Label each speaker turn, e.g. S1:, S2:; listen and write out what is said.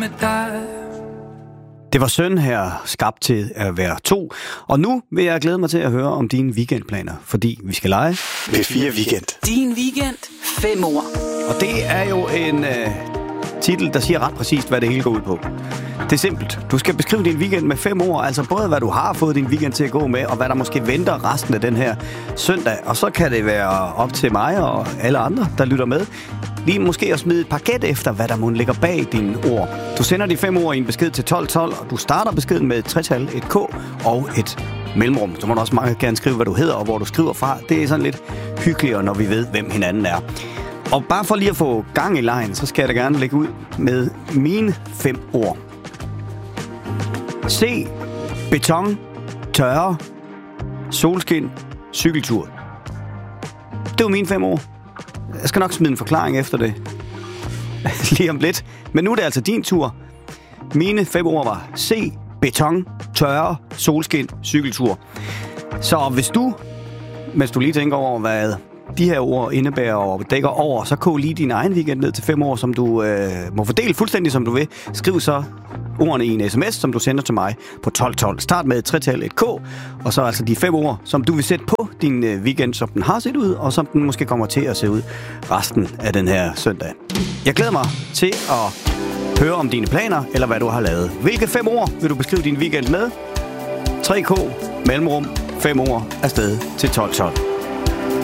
S1: Det var Søn her, skabt til at være 2. Og nu vil jeg glæde mig til at høre om dine weekendplaner, fordi vi skal lege
S2: P4 Weekend.
S3: Din weekend, 5 ord.
S1: Og det er jo en titel, der siger ret præcist, hvad det hele går ud på. Det er simpelt. Du skal beskrive din weekend med 5 ord, altså både hvad du har fået din weekend til at gå med, og hvad der måske venter resten af den her søndag. Og så kan det være op til mig og alle andre, der lytter med, lige måske at smide et par gæt efter, hvad der må ligger bag dine ord. Du sender de 5 ord i en besked til 1212, og du starter beskeden med et tretal, et K og et mellemrum. Så må du også meget gerne skrive, hvad du hedder og hvor du skriver fra. Det er sådan lidt hyggeligere, når vi ved, hvem hinanden er. Og bare for lige at få gang i lejen, så skal jeg da gerne lægge ud med mine 5 ord. Se, beton, tørre, solskin, cykeltur. Det var mine 5 ord. Jeg skal nok smide en forklaring efter det lige om lidt. Men nu er det altså din tur. Mine 5 ord var se, beton, tørre, solskin, cykeltur. Så mens du lige tænker over, hvad de her ord indebærer og dækker over, så kog lige din egen weekend ned til 5 ord, som du må fordele fuldstændig, som du vil. Skriv så ordene i en sms, som du sender til mig på 1212. Start med et tretal, et K, og så altså de 5 ord, som du vil sætte på din weekend, som den har set ud, og som den måske kommer til at se ud resten af den her søndag. Jeg glæder mig til at høre om dine planer, eller hvad du har lavet. Hvilke 5 ord vil du beskrive din weekend med? 3K, mellemrum, 5 ord, afsted til 1212.